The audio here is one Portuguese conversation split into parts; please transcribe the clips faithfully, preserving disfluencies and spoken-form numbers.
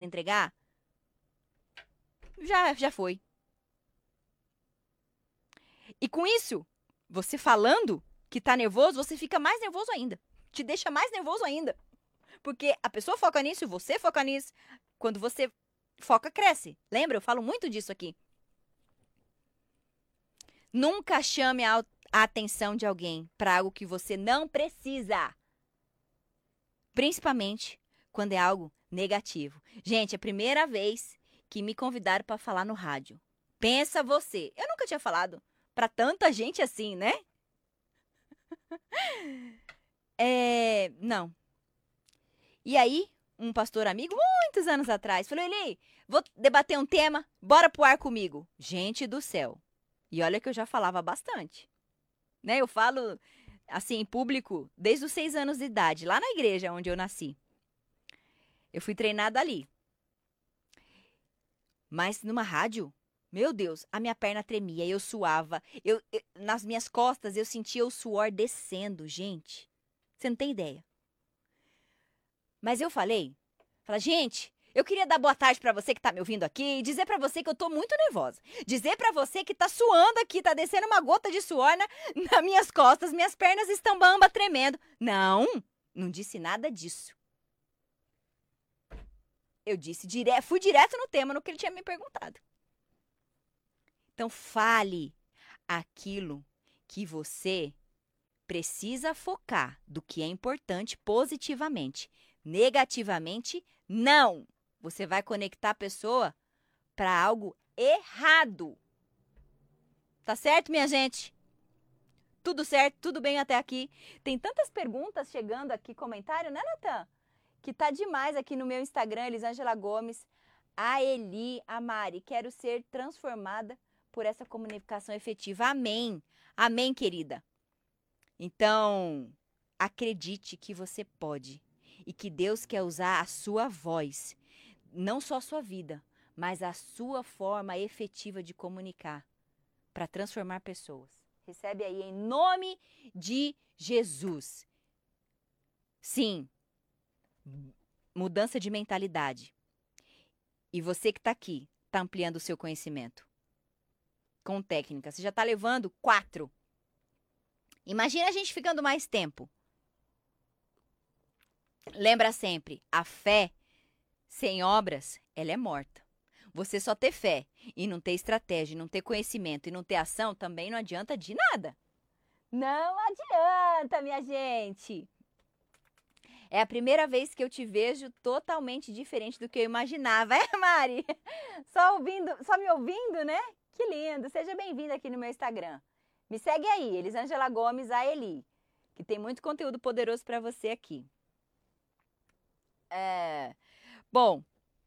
entregar, já, já foi. E com isso, você falando que tá nervoso, você fica mais nervoso ainda. Te deixa mais nervoso ainda. Porque a pessoa foca nisso e você foca nisso. Quando você foca, cresce. Lembra? Eu falo muito disso aqui. Nunca chame a a atenção de alguém para algo que você não precisa. Principalmente quando é algo negativo. Gente, é a primeira vez que me convidaram para falar no rádio. Pensa você. Eu nunca tinha falado para tanta gente assim, né? É, não. E aí, um pastor amigo, muitos anos atrás, falou: Eli, vou debater um tema, bora pro ar comigo. Gente do céu. E olha que eu já falava bastante. Né? Eu falo assim em público desde os seis anos de idade, lá na igreja onde eu nasci. Eu fui treinada ali. Mas numa rádio, meu Deus, a minha perna tremia, eu suava. Eu, eu- nas minhas costas eu sentia o suor descendo, gente. Você não tem ideia. Mas eu falei, falei, gente, eu queria dar boa tarde pra você que tá me ouvindo aqui e dizer pra você que eu tô muito nervosa. Dizer pra você que tá suando aqui, tá descendo uma gota de suor na, nas minhas costas, minhas pernas estão bamba tremendo. Não, não disse nada disso. Eu disse, dire... fui direto no tema, no que ele tinha me perguntado. Então fale aquilo que você precisa focar do que é importante positivamente. Negativamente, não. Você vai conectar a pessoa para algo errado. Tá certo, minha gente? Tudo certo, tudo bem até aqui. Tem tantas perguntas chegando aqui, comentário, né, Natan? Que tá demais aqui no meu Instagram, Elisângela Gomes. A Eli, a Mari, quero ser transformada por essa comunicação efetiva. Amém. Amém, querida. Então, acredite que você pode e que Deus quer usar a sua voz, não só a sua vida, mas a sua forma efetiva de comunicar para transformar pessoas. Recebe aí em nome de Jesus. Sim, mudança de mentalidade. E você que está aqui, está ampliando o seu conhecimento com técnica. Você já está levando quatro. Imagina a gente ficando mais tempo. Lembra sempre, a fé sem obras, ela é morta. Você só ter fé e não ter estratégia, não ter conhecimento e não ter ação também não adianta de nada. Não adianta, minha gente. É a primeira vez que eu te vejo totalmente diferente do que eu imaginava. É, Mari? Só ouvindo, só me ouvindo, né? Que lindo. Seja bem-vinda aqui no meu Instagram. Me segue aí, Elisângela Gomes, a Eli, que tem muito conteúdo poderoso para você aqui. É, bom,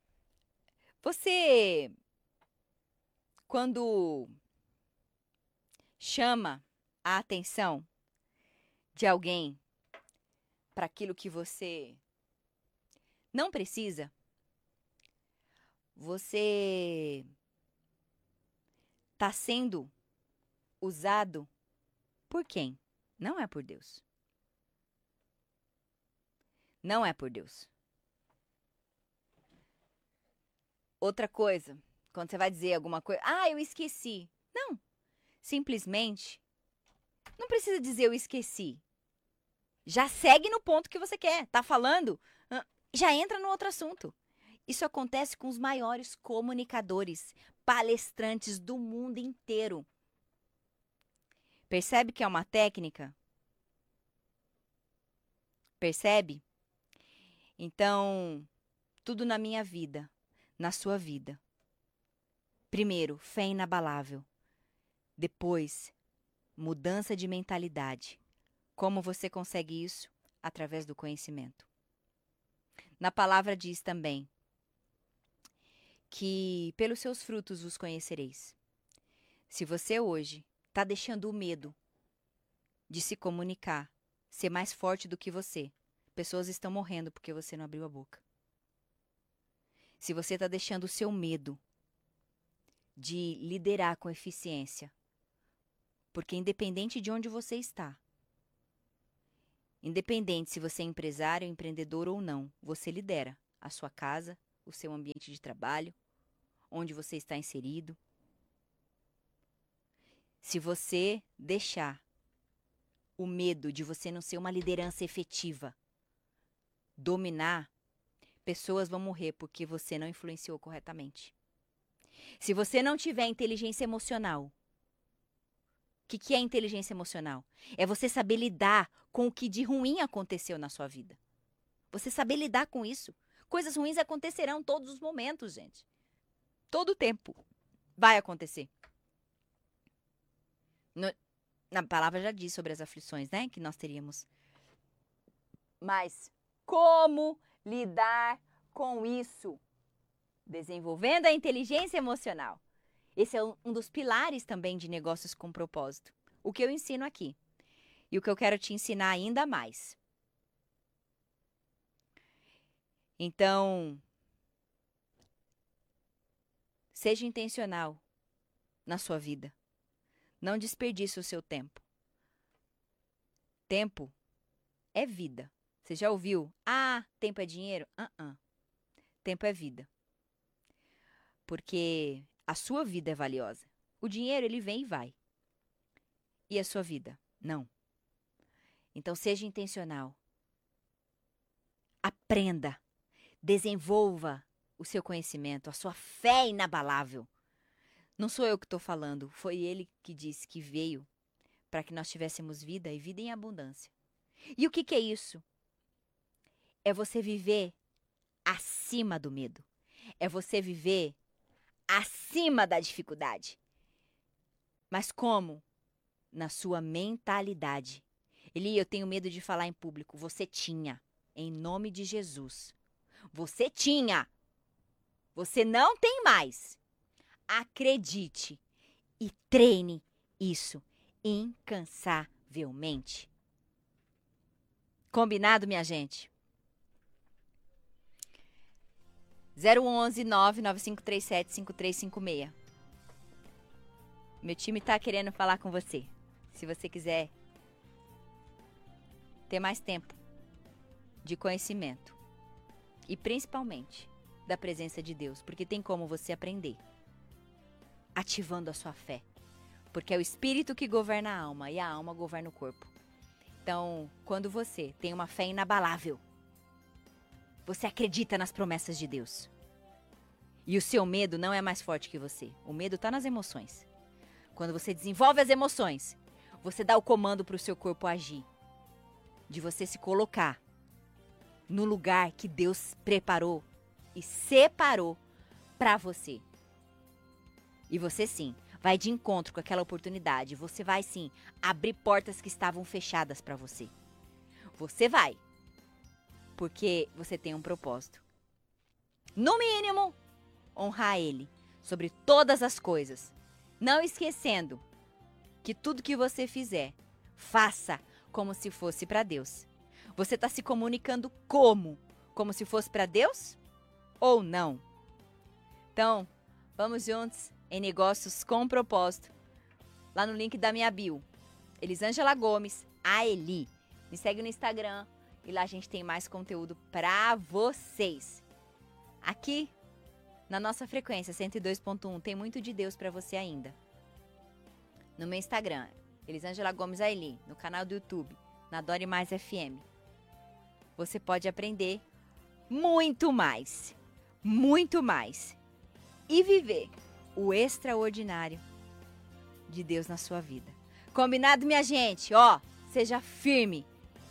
você quando chama a atenção de alguém para aquilo que você não precisa, você está sendo usado por quem? Não é por Deus. Não é por Deus. Outra coisa, quando você vai dizer alguma coisa, ah, eu esqueci. Não, simplesmente, não precisa dizer eu esqueci. Já segue no ponto que você quer. Tá falando? Já entra no outro assunto. Isso acontece com os maiores comunicadores, palestrantes do mundo inteiro. Percebe que é uma técnica? Percebe? Então, tudo na minha vida, na sua vida. Primeiro, fé inabalável. Depois, mudança de mentalidade. Como você consegue isso? Através do conhecimento. Na palavra diz também que pelos seus frutos os conhecereis. Se você hoje está deixando o medo de se comunicar ser mais forte do que você, pessoas estão morrendo porque você não abriu a boca. Se você está deixando o seu medo de liderar com eficiência, porque independente de onde você está, independente se você é empresário, empreendedor ou não, você lidera a sua casa, o seu ambiente de trabalho, onde você está inserido. Se você deixar o medo de você não ser uma liderança efetiva dominar, pessoas vão morrer porque você não influenciou corretamente. Se você não tiver inteligência emocional, o que, que é inteligência emocional? É você saber lidar com o que de ruim aconteceu na sua vida. Você saber lidar com isso. Coisas ruins acontecerão todos os momentos, gente. Todo o tempo vai acontecer. No, na palavra já diz sobre as aflições, né? Que nós teríamos. Mas como lidar com isso? Desenvolvendo a inteligência emocional. Esse é um, um dos pilares também de negócios com propósito. O que eu ensino aqui. E o que eu quero te ensinar ainda mais. Então, seja intencional na sua vida. Não desperdice o seu tempo. Tempo é vida. Você já ouviu? Ah, tempo é dinheiro? Uh-uh. Tempo é vida. Porque a sua vida é valiosa. O dinheiro, ele vem e vai. E a sua vida? Não. Então, seja intencional. Aprenda. Desenvolva o seu conhecimento, a sua fé inabalável. Não sou eu que estou falando, foi ele que disse que veio para que nós tivéssemos vida e vida em abundância. E o que, que é isso? É você viver acima do medo. É você viver acima da dificuldade. Mas como? Na sua mentalidade. Eli, eu tenho medo de falar em público. Você tinha, em nome de Jesus. Você tinha. Você não tem mais. Acredite e treine isso incansavelmente. Combinado, minha gente? zero onze, nove nove cinco três sete, cinco três cinco seis. Meu time tá querendo falar com você. Se você quiser ter mais tempo de conhecimento e principalmente da presença de Deus, porque tem como você aprender ativando a sua fé, porque é o espírito que governa a alma e a alma governa o corpo. Então, quando você tem uma fé inabalável, você acredita nas promessas de Deus. E o seu medo não é mais forte que você. O medo está nas emoções. Quando você desenvolve as emoções, você dá o comando para o seu corpo agir. De você se colocar no lugar que Deus preparou e separou para você. E você sim, vai de encontro com aquela oportunidade. Você vai sim abrir portas que estavam fechadas para você. Você vai. Porque você tem um propósito. No mínimo, honrar Ele sobre todas as coisas. Não esquecendo que tudo que você fizer, faça como se fosse para Deus. Você está se comunicando como? Como se fosse para Deus? Ou não? Então, vamos juntos em negócios com propósito. Lá no link da minha bio. Elisângela Gomes, a Eli. Me segue no Instagram. E lá a gente tem mais conteúdo para vocês. Aqui, na nossa frequência cento e dois ponto um, tem muito de Deus para você ainda. No meu Instagram, Elisângela Gomes Aeli. No canal do YouTube, na Dore Mais F M. Você pode aprender muito mais. Muito mais. E viver o extraordinário de Deus na sua vida. Combinado, minha gente? Ó, seja firme.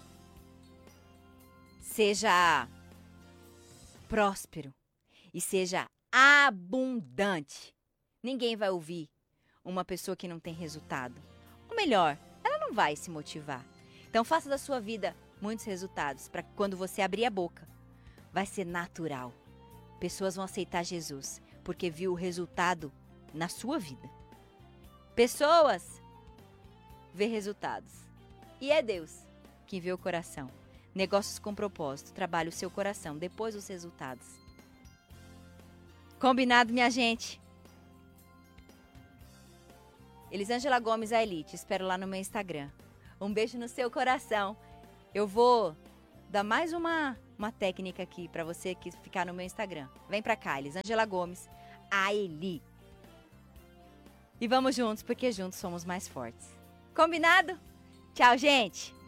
Seja próspero e seja abundante. Ninguém vai ouvir uma pessoa que não tem resultado. Ou melhor, ela não vai se motivar. Então faça da sua vida muitos resultados para que quando você abrir a boca, vai ser natural. Pessoas vão aceitar Jesus porque viu o resultado na sua vida. Pessoas vê resultados. E é Deus que vê o coração. Negócios com propósito. Trabalhe o seu coração, depois os resultados. Combinado, minha gente? Elisângela Gomes, a Elite. Espero lá no meu Instagram. Um beijo no seu coração. Eu vou dar mais uma uma técnica aqui para você que ficar no meu Instagram. Vem pra cá, Elisângela Gomes, a Eli. E vamos juntos, porque juntos somos mais fortes. Combinado? Tchau, gente!